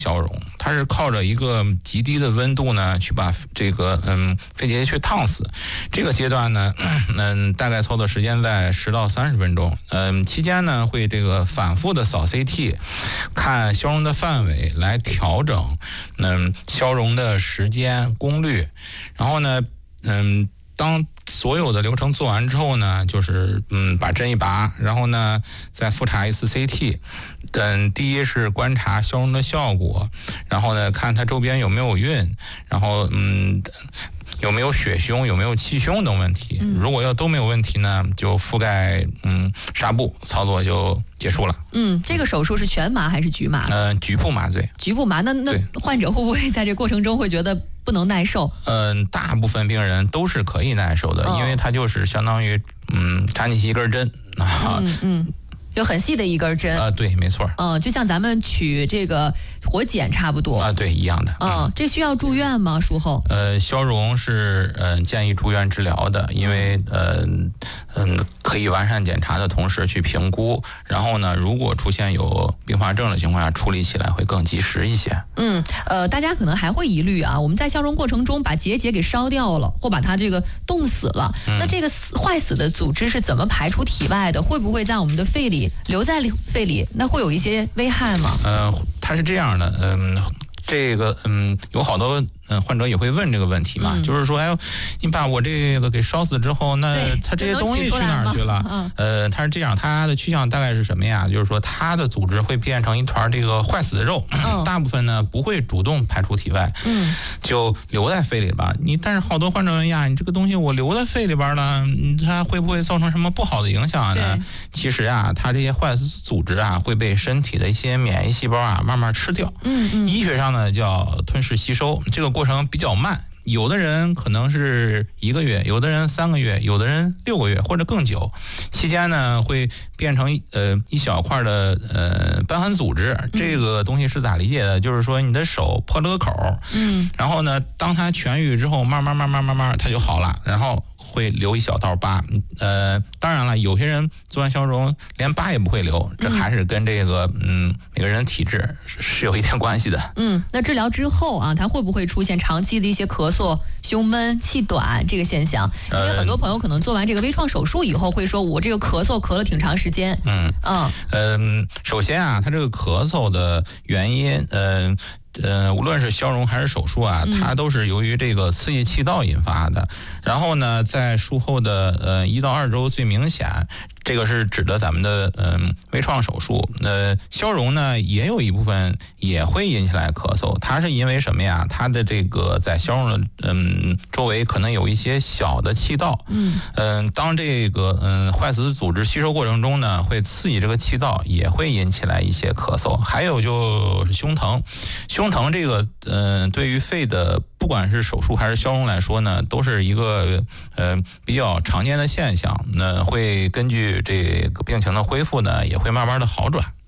消融，它是靠着一个极低的温度呢，去把这个肺结节去烫死。这个阶段呢，大概操作时间在10到30分钟。期间呢会这个反复的扫 CT， 看消融的范围来调整，消融的时间、功率。然后呢，当所有的流程做完之后呢，就是把针一拔，然后呢再复查一次 CT。第一是观察消融的效果，然后呢看它周边有没有晕，然后有没有血胸，有没有气胸等问题。如果都没有问题呢，就覆盖纱布，操作就结束了。 这个手术是全麻还是局麻？ 局部麻醉。 局部麻，那患者会不会在这过程中会觉得不能耐受？ 大部分病人都是可以耐受的，因为它就是相当于插进去一根针啊。 就很细的一根针对，没错。 就像咱们取这个活检差不多啊，对，一样的。 这需要住院吗？术后？ 消融是建议住院治疗的，因为可以完善检查的同时去评估，然后呢，如果出现有并发症的情况下，处理起来会更及时一些。 大家可能还会疑虑啊，我们在消融过程中把结节给烧掉了，或把它这个冻死了，那这个坏死的组织是怎么排出体外的？会不会在我们的肺里留在肺里？那会有一些危害吗？ 它是这样的，这个有好多患者也会问这个问题嘛，就是说，哎，你把我这个给烧死之后，那它这些东西去哪儿去了？它是这样，它的去向大概是什么呀？就是说，它的组织会变成一团这个坏死的肉，大部分呢不会主动排出体外，就留在肺里吧。但是好多患者问呀，你这个东西我留在肺里边了，它会不会造成什么不好的影响呢？其实啊，它这些坏死组织啊会被身体的一些免疫细胞啊慢慢吃掉。医学上呢叫吞噬吸收，这个过程比较慢，有的人可能是1个月，有的人3个月，有的人6个月或者更久。期间呢会变成一小块的瘢痕组织。这个东西是咋理解的？就是说你的手破了个口，然后呢，当它痊愈之后，慢慢它就好了，然后会留一小道疤。当然了，有些人做完消融连疤也不会留，这还是跟这个每个人的体质是有一点关系的。 那治疗之后啊，它会不会出现长期的一些咳嗽、胸闷、气短这个现象？因为很多朋友可能做完这个微创手术以后会说，我这个咳嗽咳了挺长时间。 首先啊，它这个咳嗽的原因，无论是消融还是手术啊，它都是由于这个刺激气道引发的。然后呢，在术后的1到2周最明显。这个是指的咱们的微创手术。消融呢也有一部分也会引起来咳嗽，它是因为什么呀？它的这个在消融的周围可能有一些小的气道。当这个坏死组织吸收过程中呢，会刺激这个气道，也会引起来一些咳嗽。还有就是胸疼，胸疼这个对于肺的不管是手术还是消融来说呢，都是一个比较常见的现象。会根据这个病情的恢复呢，也会慢慢的好转。